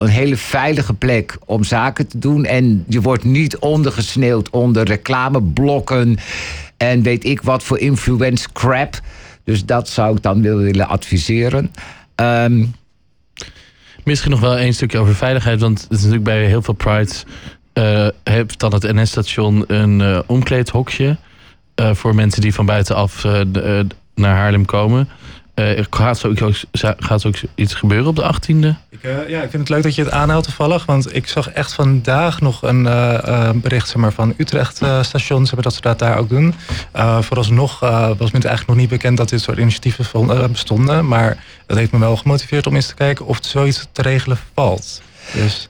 een hele veilige plek om zaken te doen. En je wordt niet ondergesneeuwd onder reclameblokken en weet ik wat voor influence crap. Dus dat zou ik dan willen adviseren. Misschien nog wel één stukje over veiligheid. Want het is natuurlijk bij heel veel prides heeft dan het NS-station een omkleedhokje voor mensen die van buitenaf naar Haarlem komen. Gaat zo ook iets gebeuren op de 18e? Ik vind het leuk dat je het aanhaalt toevallig. Want ik zag echt vandaag nog een bericht van Utrecht stations dat ze dat daar ook doen. Vooralsnog was me eigenlijk nog niet bekend dat dit soort initiatieven bestonden. Maar dat heeft me wel gemotiveerd om eens te kijken of zoiets te regelen valt. Dus.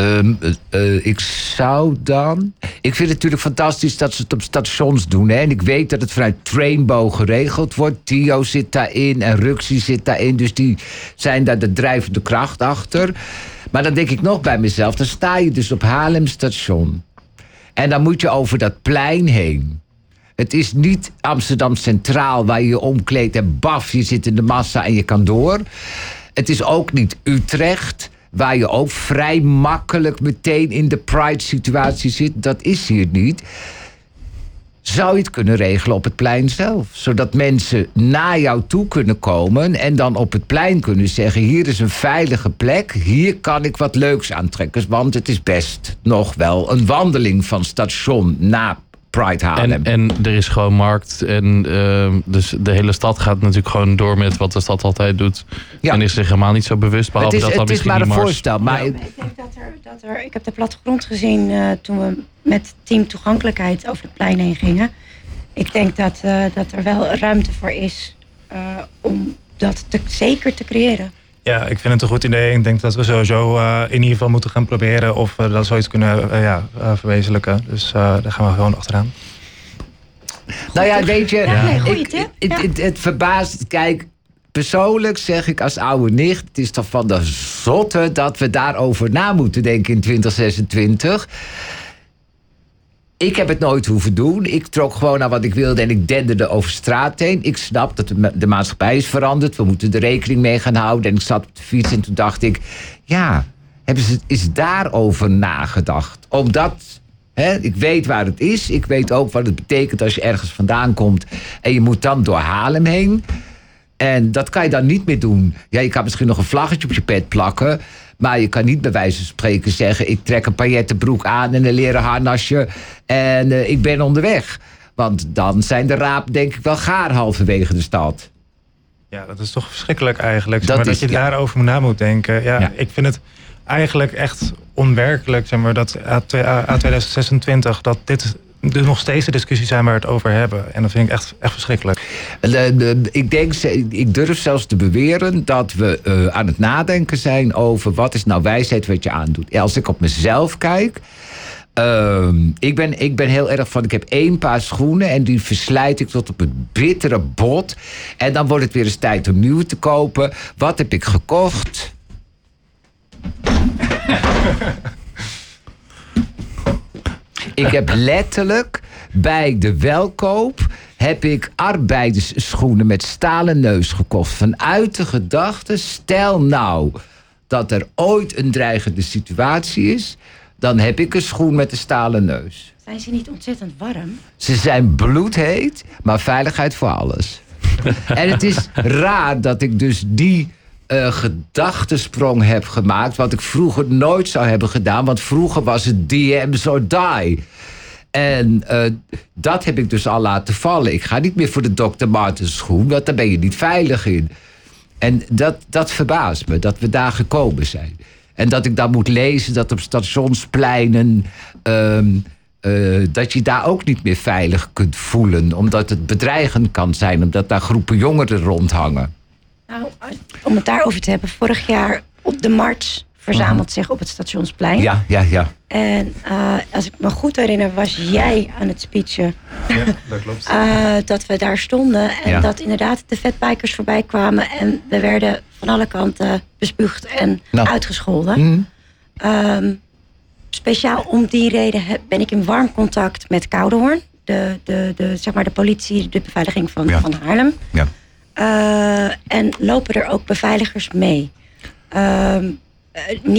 Ik vind het natuurlijk fantastisch dat ze het op stations doen. Hè? En ik weet dat het vanuit Trainbow geregeld wordt. TIO zit daarin en Ruxi zit daarin. Dus die zijn daar de drijvende kracht achter. Maar dan denk ik nog bij mezelf. Dan sta je dus op Haarlem station. En dan moet je over dat plein heen. Het is niet Amsterdam Centraal waar je je omkleedt en baf, je zit in de massa en je kan door. Het is ook niet Utrecht, waar je ook vrij makkelijk meteen in de Pride-situatie zit. Dat is hier niet. Zou je het kunnen regelen op het plein zelf? Zodat mensen naar jou toe kunnen komen en dan op het plein kunnen zeggen, hier is een veilige plek, hier kan ik wat leuks aantrekken. Want het is best nog wel een wandeling van station naar Pride Haarlem. En er is gewoon markt. En dus de hele stad gaat natuurlijk gewoon door met wat de stad altijd doet. Ja. En is zich helemaal niet zo bewust. Behalve het is maar een voorstel. Maar ik denk dat er... Ik heb de plattegrond gezien toen we met team toegankelijkheid over het plein heen gingen. Ik denk dat er wel ruimte voor is om dat zeker te creëren. Ja, ik vind het een goed idee. Ik denk dat we sowieso in ieder geval moeten gaan proberen of we dat zoiets kunnen verwezenlijken. Dus daar gaan we gewoon achteraan. Nou ja, weet je, goeie tip. Het verbaast. Kijk, persoonlijk zeg ik als oude nicht, het is toch van de zotte dat we daarover na moeten denken in 2026. Ik heb het nooit hoeven doen. Ik trok gewoon naar wat ik wilde en ik denderde over straat heen. Ik snap dat de maatschappij is veranderd. We moeten er rekening mee gaan houden. En ik zat op de fiets en toen dacht ik, ja, is daarover nagedacht? Omdat, ik weet waar het is. Ik weet ook wat het betekent als je ergens vandaan komt en je moet dan door Haarlem heen. En dat kan je dan niet meer doen. Ja, je kan misschien nog een vlaggetje op je pet plakken, maar je kan niet bij wijze van spreken zeggen, ik trek een paillettenbroek aan en een leren harnasje en ik ben onderweg. Want dan zijn de rapen denk ik wel gaar halverwege de stad. Ja, dat is toch verschrikkelijk eigenlijk. Dat je daarover na moet denken. Ja. Ik vind het eigenlijk echt onwerkelijk, dat aan 2026 dat dit nog steeds de discussie zijn waar we het over hebben. En dat vind ik echt verschrikkelijk. Ik durf zelfs te beweren dat we aan het nadenken zijn over wat is nou wijsheid wat je aandoet. Als ik op mezelf kijk, ik ben heel erg van, ik heb 1 paar schoenen en die verslijt ik tot op het bittere bot. En dan wordt het weer eens tijd om nieuwe te kopen. Wat heb ik gekocht? Ik heb letterlijk bij de welkoop heb ik arbeidersschoenen met stalen neus gekocht. Vanuit de gedachte, stel nou dat er ooit een dreigende situatie is, dan heb ik een schoen met een stalen neus. Zijn ze niet ontzettend warm? Ze zijn bloedheet, maar veiligheid voor alles. En het is raar dat ik dus die gedachtesprong heb gemaakt, wat ik vroeger nooit zou hebben gedaan, want vroeger was het DM's or die. En dat heb ik dus al laten vallen. Ik ga niet meer voor de Dr. Martens schoen, want daar ben je niet veilig in. En dat verbaast me, dat we daar gekomen zijn. En dat ik dan moet lezen dat op stationspleinen dat je daar ook niet meer veilig kunt voelen, omdat het bedreigend kan zijn, omdat daar groepen jongeren rondhangen. Nou, om het daarover te hebben, vorig jaar op de Mars verzamelt zich op het stationsplein. Ja. En als ik me goed herinner, was jij aan het speechen. Ja, dat klopt. Dat we daar stonden en dat inderdaad de fatbikers voorbij kwamen en we werden van alle kanten bespuugd en uitgescholden. Speciaal om die reden ben ik in warm contact met Koudehoorn, de politie, de beveiliging van Haarlem. Ja. En lopen er ook beveiligers mee. Niet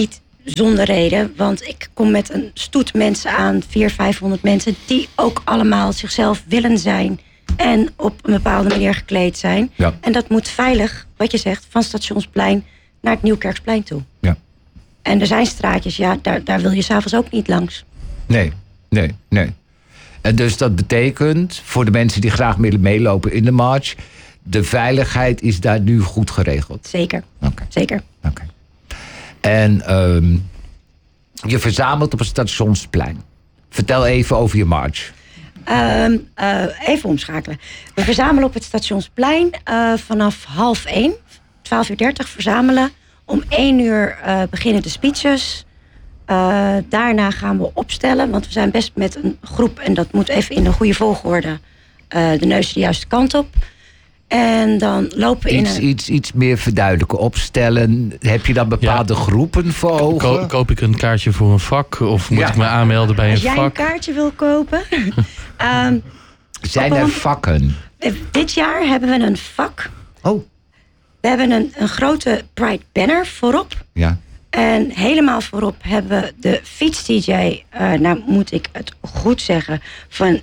zonder reden. Want ik kom met een stoet mensen aan, 400-500 mensen... die ook allemaal zichzelf willen zijn... en op een bepaalde manier gekleed zijn. Ja. En dat moet veilig, wat je zegt, van Stationsplein... naar het Nieuwkerksplein toe. Ja. En er zijn straatjes, daar wil je s'avonds ook niet langs. Nee. En dus dat betekent, voor de mensen die graag willen meelopen in de march... de veiligheid is daar nu goed geregeld. Zeker, zeker. Oké. En je verzamelt op het Stationsplein. Vertel even over je march. Even omschakelen. We verzamelen op het Stationsplein vanaf 12:30, 12:30 verzamelen. Om 1:00 beginnen de speeches. Daarna gaan we opstellen, want we zijn best met een groep... en dat moet even in de goede volgorde, de neus de juiste kant op. En dan lopen we Iets meer verduidelijken, opstellen. Heb je dan bepaalde groepen voor ogen? Koop ik een kaartje voor een vak? Of moet ik me aanmelden bij een vak? Als jij een kaartje wil kopen... Zijn er vakken? Dit jaar hebben we een vak. Oh. We hebben een grote Pride banner voorop. Ja. En helemaal voorop hebben we de fiets-dj... nou moet ik het goed zeggen... van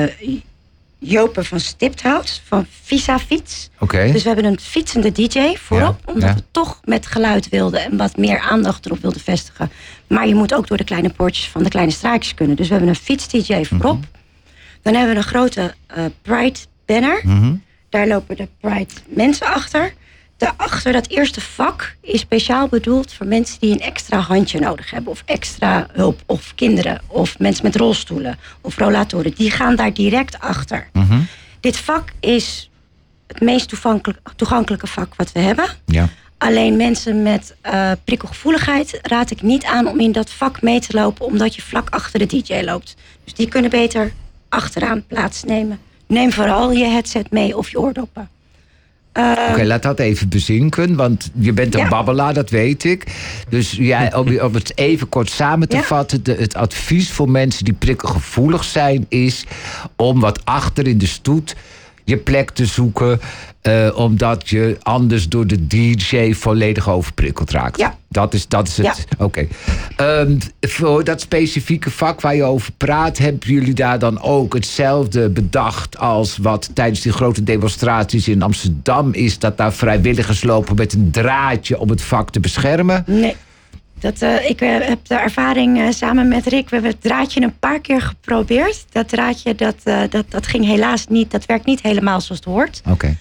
Jopen van Stipthout, van Visa Fiets. Oké. Dus we hebben een fietsende DJ voorop... omdat we toch met geluid wilden... en wat meer aandacht erop wilden vestigen. Maar je moet ook door de kleine poortjes van de kleine straatjes kunnen. Dus we hebben een fiets-dj voorop. Mm-hmm. Dan hebben we een grote Pride banner. Mm-hmm. Daar lopen de Pride mensen achter. Daarachter, dat eerste vak, is speciaal bedoeld voor mensen die een extra handje nodig hebben. Of extra hulp. Of kinderen. Of mensen met rolstoelen. Of rollatoren. Die gaan daar direct achter. Mm-hmm. Dit vak is het meest toegankelijke vak wat we hebben. Ja. Alleen mensen met prikkelgevoeligheid raad ik niet aan om in dat vak mee te lopen, omdat je vlak achter de DJ loopt. Dus die kunnen beter achteraan plaatsnemen. Neem vooral je headset mee of je oordoppen. Oké, laat dat even bezinken, want je bent een babbelaar, dat weet ik. Dus om het even kort samen te vatten, het advies voor mensen die prikkelgevoelig zijn is om wat achter in de stoet je plek te zoeken, omdat je anders door de DJ volledig overprikkeld raakt. Ja. Dat is het. Ja. Oké. Voor dat specifieke vak waar je over praat, hebben jullie daar dan ook hetzelfde bedacht als wat tijdens die grote demonstraties in Amsterdam is, dat daar vrijwilligers lopen met een draadje om het vak te beschermen? Nee. Ik heb de ervaring samen met Rick. We hebben het draadje een paar keer geprobeerd. Dat draadje, dat ging helaas niet. Dat werkt niet helemaal zoals het hoort. Oké.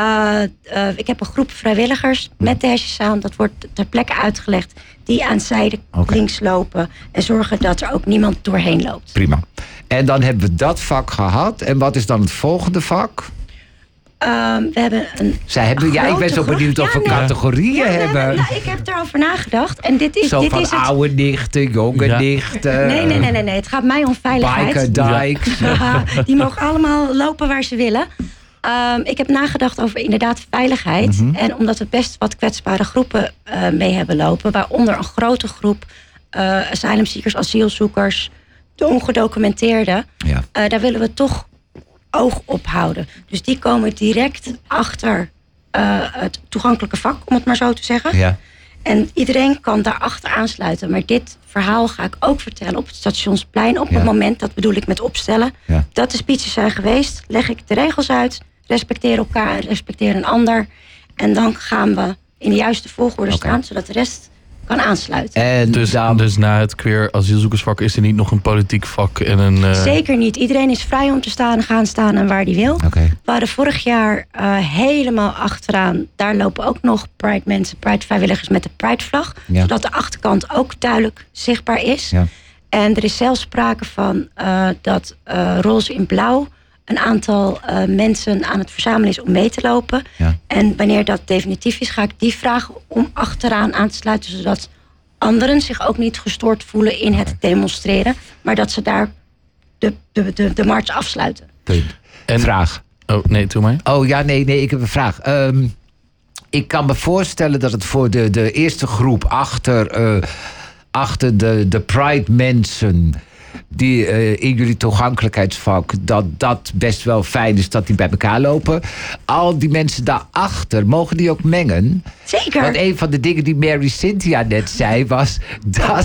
Ik heb een groep vrijwilligers met de hesjes aan. Dat wordt ter plekke uitgelegd. Die aan zijde links lopen. En zorgen dat er ook niemand doorheen loopt. Prima. En dan hebben we dat vak gehad. En wat is dan het volgende vak? We hebben ik ben zo benieuwd of we categorieën hebben. Ik heb erover nagedacht. En dit is oude nichten, jonge nichten. Nee. Het gaat mij om veiligheid. Bikerdikes. Die mogen allemaal lopen waar ze willen. Ik heb nagedacht over inderdaad veiligheid. Mm-hmm. En omdat we best wat kwetsbare groepen mee hebben lopen. Waaronder een grote groep asylumseekers, asielzoekers, de ongedocumenteerden. Ja. Daar willen we toch oog op houden. Dus die komen direct achter het toegankelijke vak, om het maar zo te zeggen. Ja. En iedereen kan daarachter aansluiten. Maar dit verhaal ga ik ook vertellen op het Stationsplein. Op het moment, dat bedoel ik met opstellen, dat de speeches zijn geweest, leg ik de regels uit, respecteer elkaar en respecteer een ander. En dan gaan we in de juiste volgorde staan, zodat de rest kan aansluiten. En dus na het queer asielzoekersvak is er niet nog een politiek vak en een... Zeker niet. Iedereen is vrij om te gaan staan en waar hij wil. Okay. We hadden vorig jaar helemaal achteraan, daar lopen ook nog Pride mensen, Pride vrijwilligers met de Pride vlag. Ja. Zodat de achterkant ook duidelijk zichtbaar is. Ja. En er is zelfs sprake van dat Roze in Blauw een aantal mensen aan het verzamelen is om mee te lopen. Ja. En wanneer dat definitief is, ga ik die vragen om achteraan aan te sluiten, zodat anderen zich ook niet gestoord voelen in het demonstreren, maar dat ze daar de march afsluiten. En vraag. Oh, nee, doe maar. Oh ja, nee, ik heb een vraag. Ik kan me voorstellen dat het voor de eerste groep achter de Pride mensen die in jullie toegankelijkheidsvak, dat best wel fijn is dat die bij elkaar lopen. Al die mensen daarachter, mogen die ook mengen? Zeker. Want een van de dingen die Mary Cynthia net zei was dat